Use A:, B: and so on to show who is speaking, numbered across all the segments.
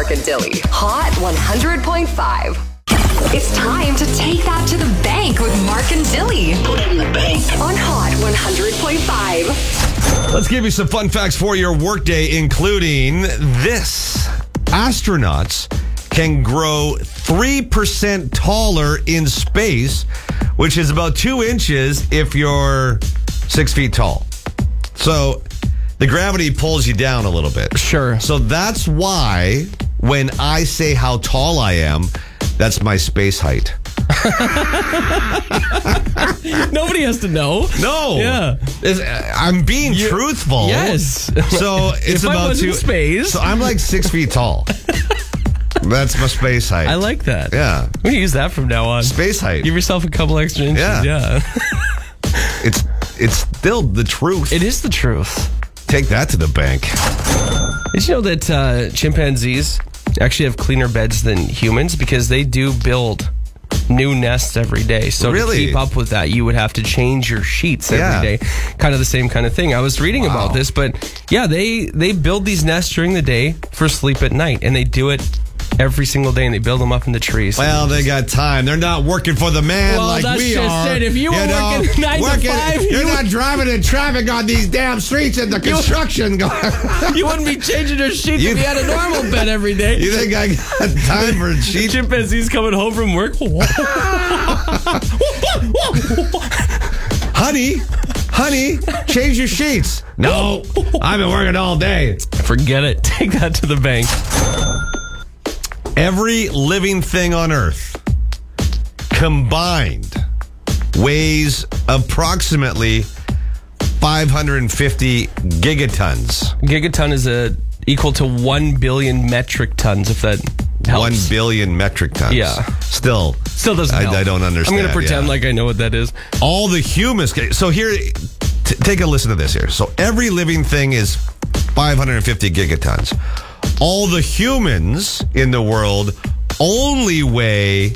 A: Mark and Dilly. Hot 100.5. It's time to take that to the bank with Mark and Dilly. Put it in the bank. On Hot 100.5.
B: Let's give you some fun facts for your workday, including this. Astronauts can grow 3% taller in space, which is about 2 inches if you're 6 feet tall. So the gravity pulls you down a little bit.
C: Sure.
B: So that's why when I say how tall I am, that's my space height.
C: Nobody has to know.
B: No.
C: Yeah.
B: I'm being truthful.
C: Yes.
B: So it's
C: If I
B: about
C: was in
B: 2
C: space.
B: So I'm like 6 feet tall. That's my space height.
C: I like that.
B: Yeah.
C: We can use that from now on.
B: Space height.
C: Give yourself a couple extra inches.
B: Yeah. It's still the truth.
C: It is the truth.
B: Take that to the bank.
C: Did you know that chimpanzees actually have cleaner beds than humans because they do build new nests every day? So
B: Really?
C: to keep up with that, you would have to change your sheets every day. Kind of the same kind of thing. I was reading about this, but yeah, they build these nests during the day for sleep at night, and they do it every single day, and they build them up in the trees.
B: Well, they got time. They're not working for the man
C: Well,
B: like
C: that's
B: we
C: just
B: are.
C: it. If you were working 9 to 5,
B: you're not driving in traffic on these damn streets and the construction going.
C: You wouldn't be changing your sheets if you had a normal bed every day.
B: You think I got time for sheets?
C: Chimpanzees coming home from work.
B: Honey, change your sheets. No, I've been working all day.
C: Forget it. Take that to the bank.
B: Every living thing on Earth combined weighs approximately 550 gigatons.
C: Gigaton is equal to 1 billion metric tons, if that helps.
B: 1 billion metric tons.
C: Yeah.
B: Still
C: doesn't help.
B: I don't understand.
C: I'm going to pretend like I know what that is.
B: All the humans. So here, take a listen to this here. So every living thing is 550 gigatons. All the humans in the world only weigh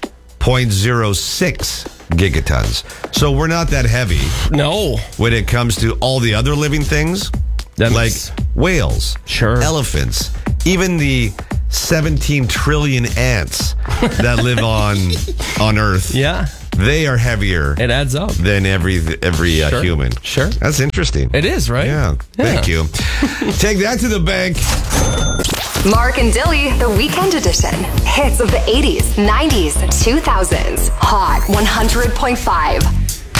B: 0.06 gigatons. So we're not that heavy.
C: No.
B: When it comes to all the other living things, like whales, elephants, even the 17 trillion ants that live on Earth.
C: Yeah.
B: They are heavier.
C: It adds up.
B: Than every human.
C: Sure.
B: That's interesting.
C: It is, right?
B: Yeah. Thank you. Take that to the bank.
A: Mark and Dilly, the weekend edition. Hits of the 80s, 90s, 2000s. Hot 100.5.